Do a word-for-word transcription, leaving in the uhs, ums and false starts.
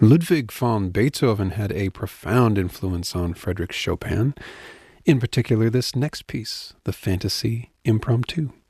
Ludwig van Beethoven had a profound influence on Frédéric Chopin, in particular this next piece, the Fantasy Impromptu.